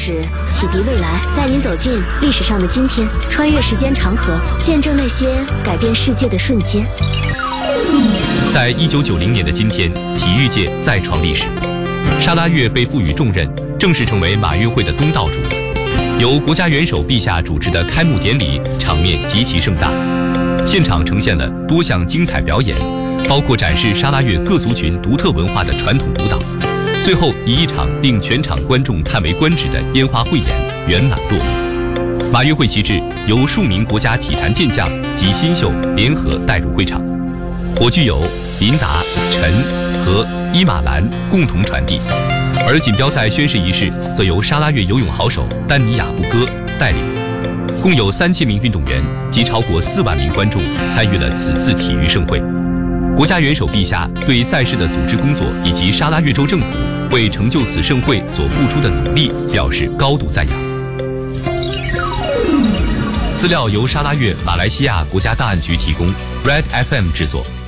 史，启迪未来，带您走进历史上的今天，穿越时间长河，见证那些改变世界的瞬间。 在1990年的今天，体育界再创历史，沙拉越被赋予重任，正式成为马运会的东道主。由国家元首陛下主持的开幕典礼，场面极其盛大，现场呈现了多项精彩表演，包括展示沙拉越各族群独特文化的传统舞蹈。最后以一场令全场观众叹为观止的烟花汇演圆满落幕。马运会旗帜由数名国家体坛健将及新秀联合带入会场，火炬由林达、陈和伊玛兰共同传递，而锦标赛宣誓仪式则由沙拉越游泳好手丹尼亚布戈带领。共有3000名运动员及超过4万名观众参与了此次体育盛会。国家元首陛下对赛事的组织工作以及沙拉越州政府为成就此盛会所付出的努力表示高度赞扬。资料由沙拉越马来西亚国家档案局提供 ，Red FM 制作。